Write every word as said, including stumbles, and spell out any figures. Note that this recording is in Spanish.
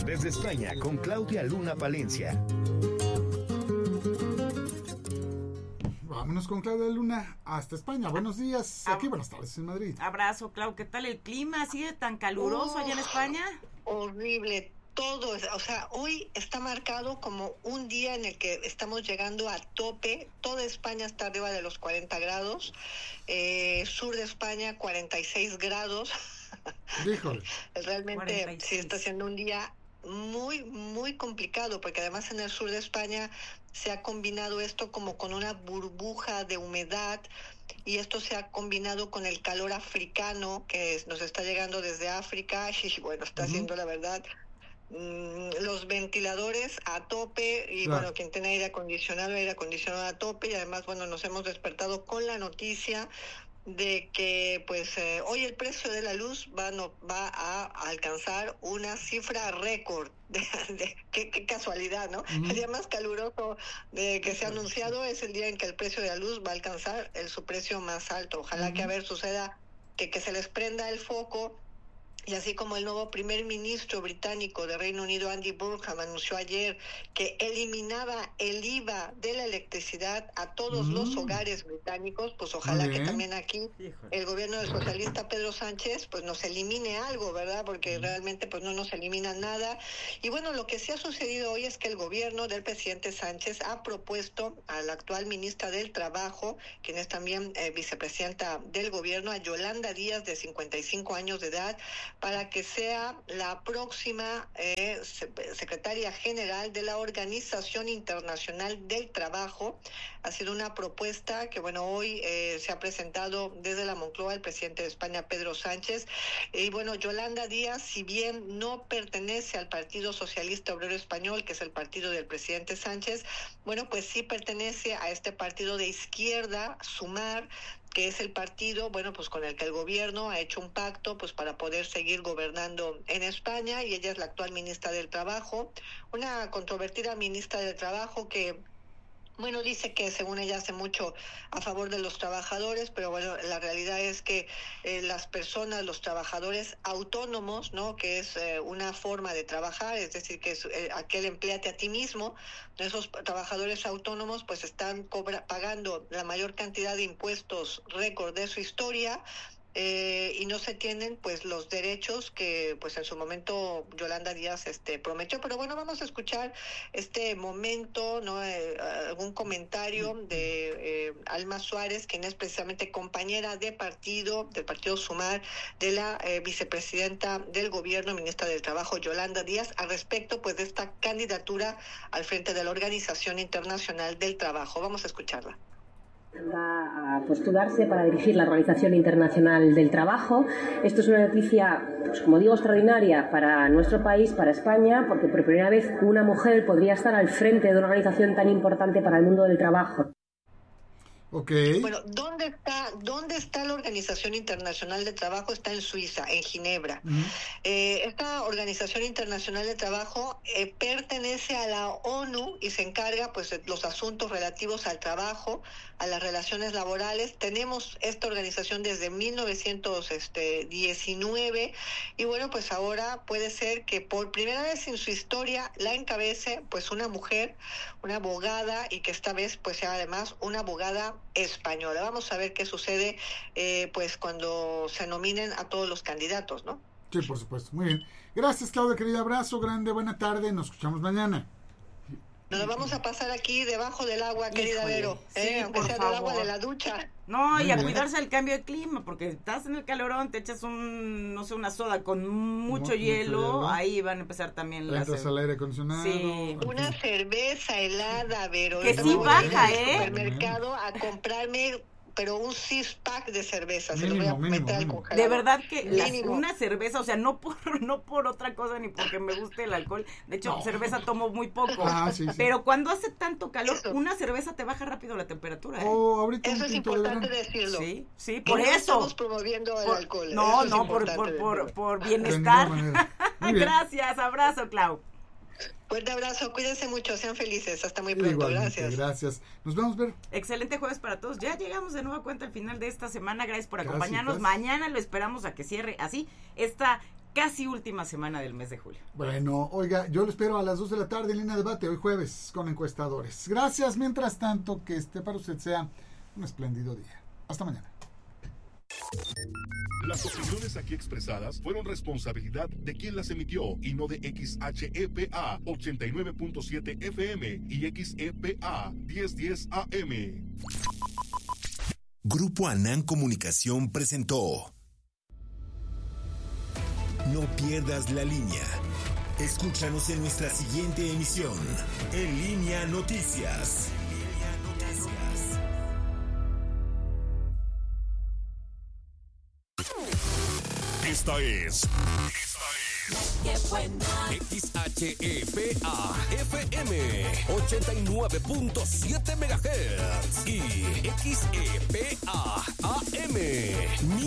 desde España con Claudia Luna Palencia. Vámonos con Claudia Luna hasta España. Buenos días. Aquí, buenas tardes en Madrid. Abrazo, Clau. ¿Qué tal el clima? ¿Sigue tan caluroso oh, allá en España? Horrible. Todo, o sea, hoy está marcado como un día en el que estamos llegando a tope. Toda España está arriba de los cuarenta grados. Eh, sur de España, cuarenta y seis grados. Híjole. Realmente cuarenta y seis. Sí está siendo un día muy, muy complicado, porque además en el sur de España se ha combinado esto como con una burbuja de humedad, y esto se ha combinado con el calor africano que nos está llegando desde África, y bueno, está uh-huh. haciendo la verdad los ventiladores a tope, y claro. bueno, quien tiene aire acondicionado, aire acondicionado a tope, y además, bueno, nos hemos despertado con la noticia de que pues eh, hoy el precio de la luz va, no, va a alcanzar una cifra récord. De, de, qué, qué casualidad, ¿no? Uh-huh. El día más caluroso de que se ha anunciado es el día en que el precio de la luz va a alcanzar el, su precio más alto. Ojalá uh-huh. que a ver suceda que, que se les prenda el foco. Y así como el nuevo primer ministro británico de Reino Unido, Andy Burnham, anunció ayer que eliminaba el I V A de la electricidad a todos mm. los hogares británicos, pues ojalá que también aquí el gobierno del socialista Pedro Sánchez pues nos elimine algo, ¿verdad? Porque mm. realmente pues no nos elimina nada. Y bueno, lo que sí ha sucedido hoy es que el gobierno del presidente Sánchez ha propuesto a la actual ministra del Trabajo, quien es también eh, vicepresidenta del gobierno, a Yolanda Díaz, de cincuenta y cinco años de edad, para que sea la próxima eh, secretaria general de la Organización Internacional del Trabajo. Ha sido una propuesta que, bueno, hoy eh, se ha presentado desde la Moncloa el presidente de España, Pedro Sánchez. Y bueno, Yolanda Díaz, si bien no pertenece al Partido Socialista Obrero Español, que es el partido del presidente Sánchez, bueno, pues sí pertenece a este partido de izquierda, Sumar, que es el partido, bueno, pues con el que el gobierno ha hecho un pacto pues para poder seguir gobernando en España, y ella es la actual ministra del Trabajo, una controvertida ministra del Trabajo que, bueno, dice que según ella hace mucho a favor de los trabajadores, pero bueno, la realidad es que eh, las personas, los trabajadores autónomos, ¿no? Que es eh, una forma de trabajar, es decir, que es eh, aquel empléate a ti mismo, esos trabajadores autónomos pues están cobra- pagando la mayor cantidad de impuestos récord de su historia, Eh, y no se tienen pues los derechos que pues en su momento Yolanda Díaz este prometió. Pero bueno, vamos a escuchar este momento, no eh, algún comentario de eh, Alma Suárez, quien es precisamente compañera de partido del partido Sumar de la eh, vicepresidenta del gobierno, ministra del Trabajo, Yolanda Díaz, al respecto pues de esta candidatura al frente de la Organización Internacional del Trabajo. Vamos a escucharla. Va a postularse para dirigir la Organización Internacional del Trabajo. Esto es una noticia, pues como digo, extraordinaria para nuestro país, para España, porque por primera vez una mujer podría estar al frente de una organización tan importante para el mundo del trabajo. Okay. Bueno, ¿dónde está, dónde está la Organización Internacional de Trabajo? Está en Suiza, en Ginebra. Uh-huh. Eh, esta Organización Internacional de Trabajo eh, pertenece a la ONU y se encarga pues de los asuntos relativos al trabajo, a las relaciones laborales. Tenemos esta organización desde mil novecientos diecinueve, y bueno, pues ahora puede ser que por primera vez en su historia la encabece pues una mujer, una abogada, y que esta vez pues sea además una abogada española. Vamos a ver qué sucede eh, pues cuando se nominen a todos los candidatos, ¿no? Sí, por supuesto. Muy bien. Gracias, Claudia, querida. Abrazo grande, buena tarde. Nos escuchamos mañana. Nos lo vamos a pasar aquí debajo del agua, querida Vero, ¿eh? Sí, aunque sea favor. Del agua de la ducha. No, y a cuidarse del cambio de clima, porque estás en el calorón, te echas un, no sé, una soda con mucho, mucho hielo, hielo, ahí van a empezar también las... Entras al aire acondicionado. Sí. Una cerveza helada, Vero. Que sí baja, ¿eh? Al supermercado a comprarme... pero un six-pack de cerveza, mínimo, se lo voy a mínimo, meter mínimo. al congelador. De verdad que las, una cerveza, o sea, no por no por otra cosa ni porque me guste el alcohol. De hecho, no. cerveza tomo muy poco. Ah, sí, sí. Pero cuando hace tanto calor, eso. Una cerveza te baja rápido la temperatura. ¿eh? Oh, ahorita eso es importante decirlo. Sí, sí, por no eso. estamos promoviendo por, el alcohol. No, eso no, por, por, por, por bienestar. Gracias, abrazo, Clau. Fuerte abrazo, cuídense mucho, sean felices, hasta muy pronto. Igualmente, gracias. Gracias. Nos vemos, Ver. Excelente jueves para todos. Ya llegamos de nueva cuenta al final de esta semana. Gracias por Casi, acompañarnos. casi. Mañana lo esperamos a que cierre así esta casi última semana del mes de julio. Bueno, oiga, yo lo espero a las dos de la tarde en Línea de Debate, hoy jueves, con encuestadores. Gracias, mientras tanto, que este para usted sea un espléndido día. Hasta mañana. Las opiniones aquí expresadas fueron responsabilidad de quien las emitió y no de X H E P A ochenta y nueve punto siete F M y X E P A diez diez A M. Grupo Anán Comunicación presentó No pierdas la línea. Escúchanos en nuestra siguiente emisión, En Línea Noticias. Esta es, esta es X H E P A F M ochenta y nueve punto siete megahertz y X E P A A M